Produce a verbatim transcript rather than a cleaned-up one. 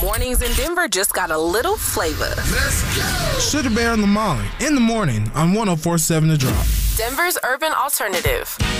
Mornings in Denver just got a little flavor. Let's go! Sugar Bear and Lamolly in the morning on one oh four point seven The Drop. Denver's urban alternative.